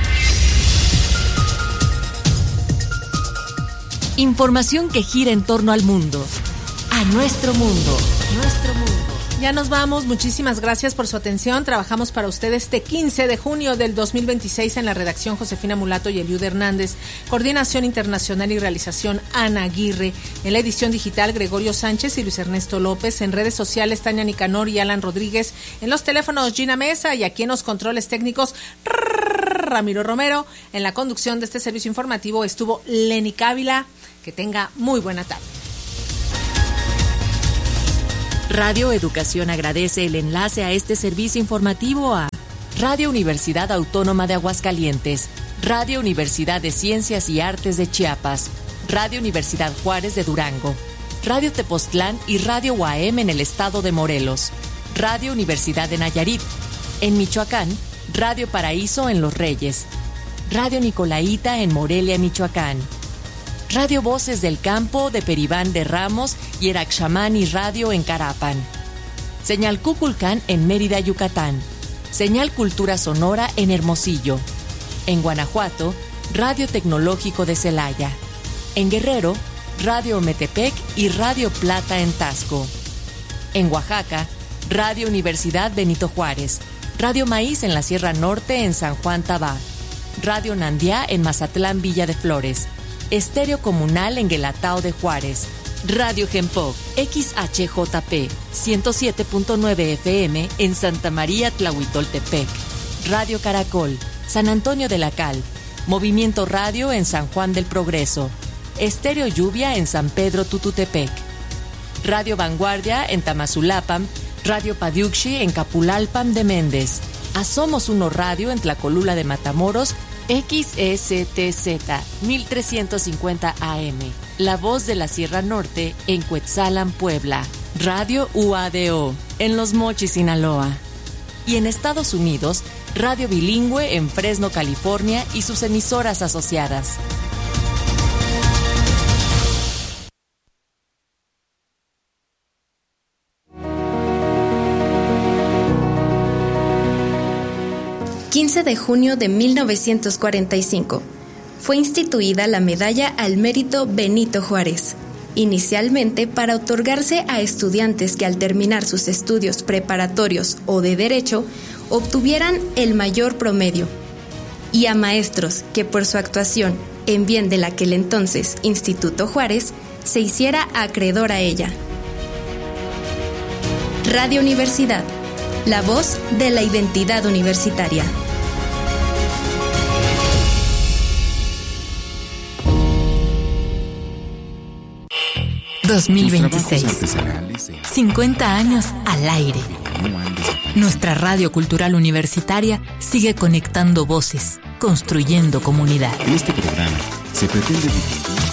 Speaker 18: Información que gira en torno al mundo. A nuestro mundo. Nuestro mundo.
Speaker 3: Ya nos vamos, muchísimas gracias por su atención. Trabajamos para ustedes este 15 de junio del 2026 en la redacción Josefina Mulato y Eliud Hernández, coordinación internacional y realización Ana Aguirre, en la edición digital Gregorio Sánchez y Luis Ernesto López, en redes sociales Tania Nicanor y Alan Rodríguez, en los teléfonos Gina Mesa y aquí en los controles técnicos Ramiro Romero. En la conducción de este servicio informativo estuvo Lenny Cávila. Que tenga muy buena tarde.
Speaker 18: Radio Educación agradece el enlace a este servicio informativo a Radio Universidad Autónoma de Aguascalientes, Radio Universidad de Ciencias y Artes de Chiapas, Radio Universidad Juárez de Durango, Radio Tepoztlán y Radio UAM en el estado de Morelos, Radio Universidad de Nayarit, en Michoacán, Radio Paraíso en Los Reyes, Radio Nicolaita en Morelia, Michoacán, Radio Voces del Campo de Peribán de Ramos y Eraxamani Radio en Carapan. Señal Cuculcán en Mérida, Yucatán. Señal Cultura Sonora en Hermosillo. En Guanajuato, Radio Tecnológico de Celaya. En Guerrero, Radio Metepec y Radio Plata en Tasco. En Oaxaca, Radio Universidad Benito Juárez. Radio Maíz en la Sierra Norte en San Juan Tabá. Radio Nandiá en Mazatlán, Villa de Flores. Estéreo Comunal en Guelatao de Juárez. Radio Gempoc, XHJP, 107.9 FM en Santa María Tlahuitoltepec. Radio Caracol, San Antonio de la Cal. Movimiento Radio en San Juan del Progreso. Estéreo Lluvia en San Pedro Tututepec. Radio Vanguardia en Tamazulapam. Radio Padiuxi en Capulalpam de Méndez. Asomos Uno Radio en Tlacolula de Matamoros. XSTZ 1350 AM, La Voz de la Sierra Norte en Cuetzalan, Puebla. Radio UADO en Los Mochis, Sinaloa. Y en Estados Unidos, Radio Bilingüe en Fresno, California y sus emisoras asociadas.
Speaker 21: De junio de 1945 fue instituida la Medalla al Mérito Benito Juárez, inicialmente para otorgarse a estudiantes que al terminar sus estudios preparatorios o de derecho obtuvieran el mayor promedio, y a maestros que por su actuación en bien del aquel entonces Instituto Juárez se hiciera acreedor a ella. Radio Universidad, la voz de la identidad universitaria.
Speaker 22: 2026. 50 años al aire. Nuestra radio cultural universitaria sigue conectando voces, construyendo comunidad.
Speaker 23: En este programa se pretende difundir.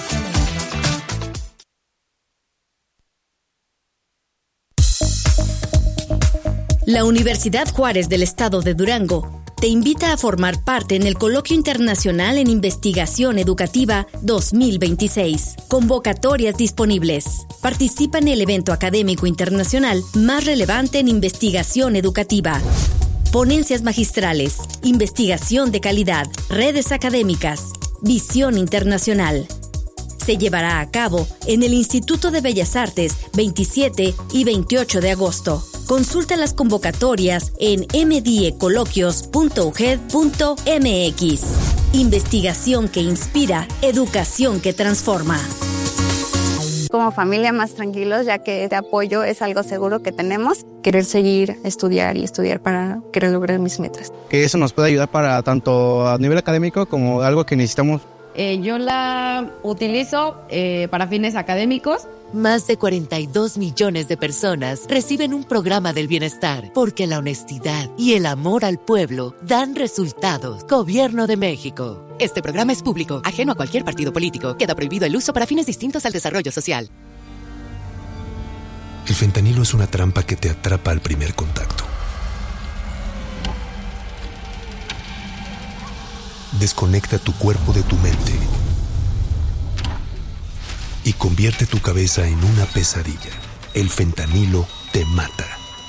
Speaker 24: La Universidad Juárez del Estado de Durango te invita a formar parte en el Coloquio Internacional en Investigación Educativa 2026. Convocatorias disponibles. Participa en el evento académico internacional más relevante en investigación educativa. Ponencias magistrales, investigación de calidad, redes académicas, visión internacional. Se llevará a cabo en el Instituto de Bellas Artes 27 y 28 de agosto. Consulta las convocatorias en mdiecoloquios.uged.mx. Investigación que inspira, educación que transforma.
Speaker 25: Como familia más tranquilos, ya que este apoyo es algo seguro que tenemos. Querer seguir, estudiar para querer lograr mis metas.
Speaker 26: Que eso nos puede ayudar para tanto a nivel académico como algo que necesitamos.
Speaker 27: Yo la utilizo para fines académicos,
Speaker 18: Más de 42 millones de personas reciben un programa del bienestar porque la honestidad y el amor al pueblo dan resultados. Gobierno de México. Este programa es público, ajeno a cualquier partido político. Queda prohibido el uso para fines distintos al desarrollo social.
Speaker 1: El fentanilo es una trampa que te atrapa al primer contacto. Desconecta tu cuerpo de tu mente y convierte tu cabeza en una pesadilla. El fentanilo te mata.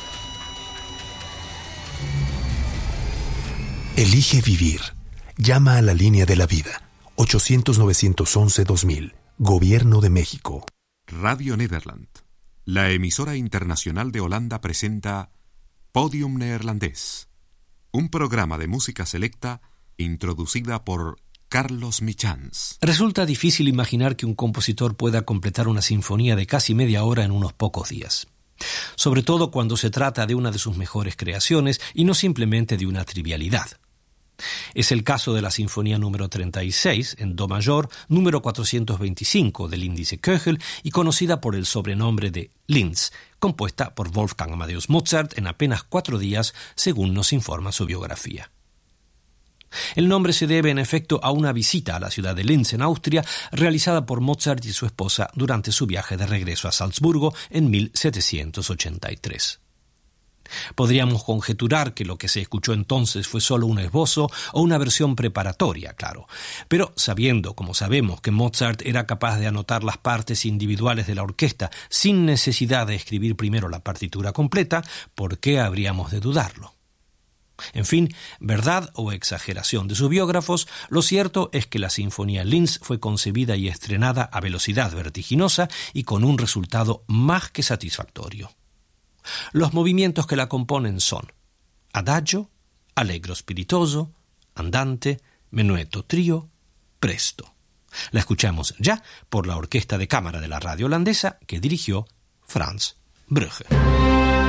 Speaker 1: Elige vivir. Llama a la línea de la vida. 800-911-2000. Gobierno de México.
Speaker 2: Radio Nederland, la emisora internacional de Holanda, presenta Podium Neerlandés, un programa de música selecta introducida por Carlos Michans.
Speaker 4: Resulta difícil imaginar que un compositor pueda completar una sinfonía de casi media hora en unos pocos días. Sobre todo cuando se trata de una de sus mejores creaciones y no simplemente de una trivialidad. Es el caso de la Sinfonía número 36, en Do mayor, número 425 del índice Köchel y conocida por el sobrenombre de Linz, compuesta por Wolfgang Amadeus Mozart en apenas 4 días, según nos informa su biografía. El nombre se debe en efecto a una visita a la ciudad de Linz, en Austria, realizada por Mozart y su esposa durante su viaje de regreso a Salzburgo en 1783. Podríamos conjeturar que lo que se escuchó entonces fue solo un esbozo o una versión preparatoria, claro. Pero sabiendo, como sabemos, que Mozart era capaz de anotar las partes individuales de la orquesta sin necesidad de escribir primero la partitura completa, ¿por qué habríamos de dudarlo? En fin, verdad o exageración de sus biógrafos, lo cierto es que la Sinfonía Linz fue concebida y estrenada a velocidad vertiginosa y con un resultado más que satisfactorio. Los movimientos que la componen son adagio, allegro spiritoso, andante, menueto trío, presto. La escuchamos ya por la Orquesta de Cámara de la Radio Holandesa que dirigió Frans Brugge.